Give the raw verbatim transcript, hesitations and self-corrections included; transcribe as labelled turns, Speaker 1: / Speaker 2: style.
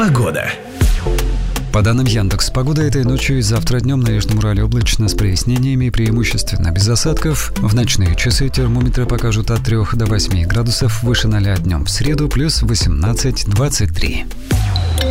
Speaker 1: Погода.
Speaker 2: По данным Яндекс.Погода, этой ночью и завтра днем на Южном Урале облачно с прояснениями и преимущественно без осадков. В ночные часы термометры покажут от трёх до восьми градусов выше ноля, днем в среду плюс восемнадцать - двадцать три.